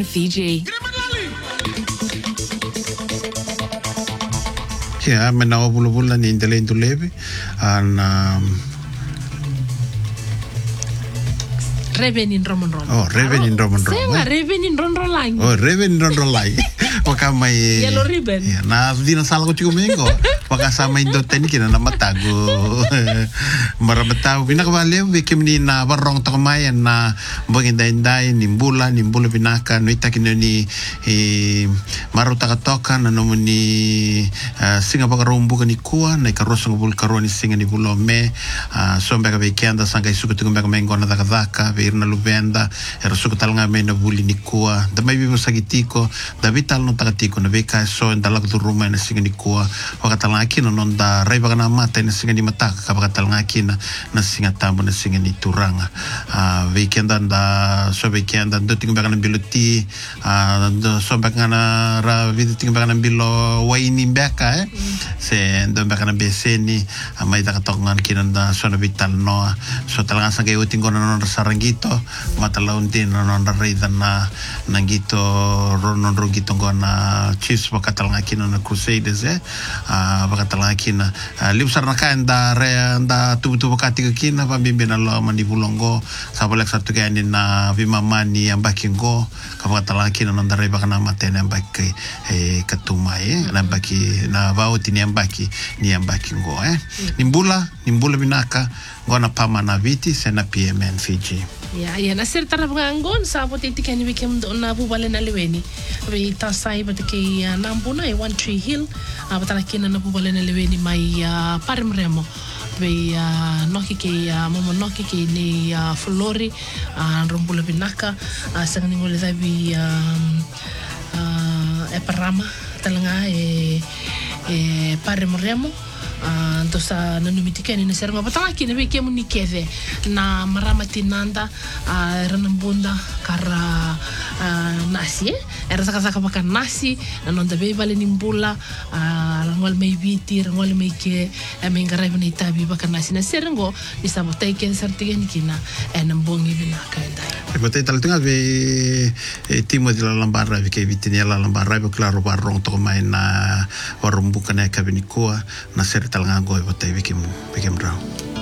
Fiji. Yeah, mena bula ni indele indulebe Revenin Roman. Oh, Revenin Roman. Senga Revenin Ronrolang. Oh, Revenin Ronrolang. Wakamay Yellow ribbon. Na di na sala ko chikumengo. Wakasama indo tani kina na matago. Marabata binakabale wikim ni na barong takamay na baginda inday nimbula binaka no itakino ni maruta katoka na no ni singa bagarumbu ni kuwa na karoso ngul karoni singa ni bulome sombe ka bekenda sanga isuku tungumba mengo na dakadaka irna lubenda era suku talanga mena buli ni kuwa da mai bibo sagitiko da vital no takatiko na beka so ndalak du ruma na singa ni kuwa wakatalanga kina non da rai bagana mata na singa ni mataka ka wakatalanga kina na singa tambo na singa ni turanga weekenda da so weekenda do tingumba kana biluti do so bagana ra vidi tingumba kana bilo waini beka se ndo bagana beseni mai takatongan kina da so na vital no so talanga sanga utingona non sarangi matalaun din non rida na nangito ronon rogito gona chiefs bakatal ngakina na crusaders bakatal ngakina libsar na kanda re anda tubu bakati kina pambimbina lo manibulongo sabolek satu kani na vimamani ambakingo kabakatal ngakina non dare bakana matene ambaki katumai na ambaki na bauti ni ambaki ngo nimbula binaka gona pama na viti sena PMN Fiji. Ya, na sir tara ngon sa po titikani wikem do na bubale na leweni. Abi tasai batike nambuna One Tree Hill, batala kina na bubale na leweni mai parimremo. Be noki ke momo noki ke ni flori rombula binaka sangani ngole dabi parama talanga parimremo. Dosa nanumitikani na serma batala kina be kemu ni keve na marama tinanda ranambunda kara nasi era saka baka nasi na nonda be vale nimbula rangwal mai viti rangwal mai ke mengara bina itabi baka nasi na serengo di sabotai ke sartigani kina nambongi bina kaenda batay talaga be timo di la lambarra ke vitini la lambarra be claro barrong to mai na warumbuka na kabinikoa na ser talaga go batay bikim raw